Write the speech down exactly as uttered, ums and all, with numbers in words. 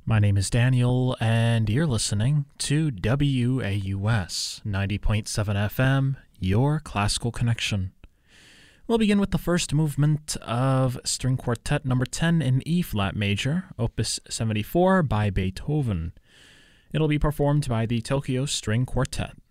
My name is Daniel, and you're listening to W A U S ninety point seven F M, your classical connection. We'll begin with the first movement of String Quartet number ten in E-flat major, opus seventy-four by Beethoven. It'll be performed by the Tokyo String Quartet.